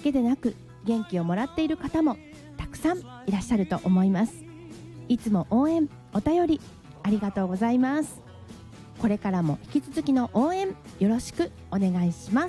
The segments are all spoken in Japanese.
けでなく元気をもらっている方もたくさんいらっしゃると思います。いつも応援、お便りありがとうございます。これからも引き続きの応援よろしくお願いします。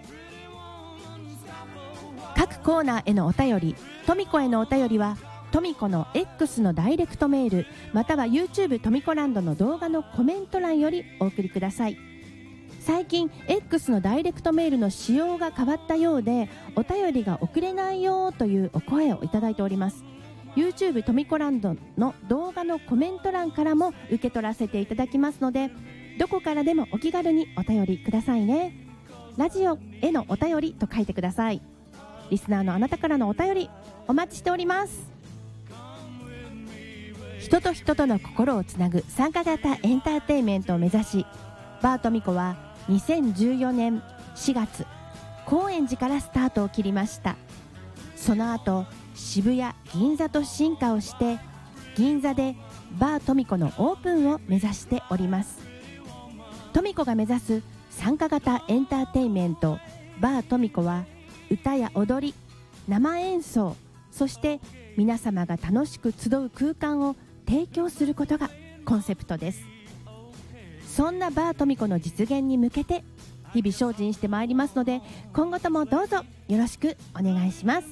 各コーナーへのお便り、トミコへのお便りはトミコの X のダイレクトメールまたは YouTube トミコランドの動画のコメント欄よりお送りください。最近 X のダイレクトメールの仕様が変わったようでお便りが送れないよというお声をいただいております。 YouTube トミコランドの動画のコメント欄からも受け取らせていただきますので、どこからでもお気軽にお便りくださいね。ラジオへのお便りと書いてください。リスナーのあなたからのお便りお待ちしております。人と人との心をつなぐ参加型エンターテインメントを目指し、バートミコは2014年4月高円寺からスタートを切りました。その後渋谷、銀座と進化をして銀座でバートミコのオープンを目指しております。トミコが目指す参加型エンターテインメントバートミコは歌や踊り、生演奏、そして皆様が楽しく集う空間を提供することがコンセプトです。そんなバートミコの実現に向けて日々精進してまいりますので、今後ともどうぞよろしくお願いします。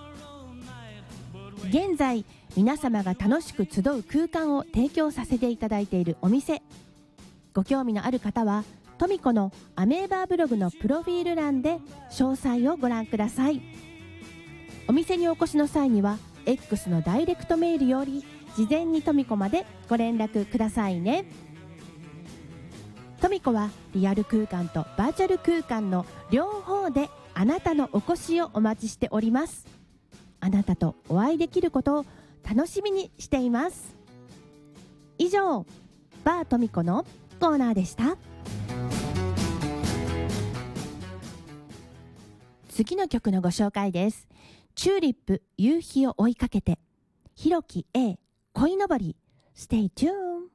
現在皆様が楽しく集う空間を提供させていただいているお店、ご興味のある方はトミコのアメーバーブログのプロフィール欄で詳細をご覧ください。お店にお越しの際には X のダイレクトメールより事前にトミコまでご連絡くださいね。トミコはリアル空間とバーチャル空間の両方であなたのお越しをお待ちしております。あなたとお会いできることを楽しみにしています。以上、バートミコのコーナーでした。次の曲のご紹介です。チューリップ夕日を追いかけて、ひろき A 恋のぼり。 Stay tuned。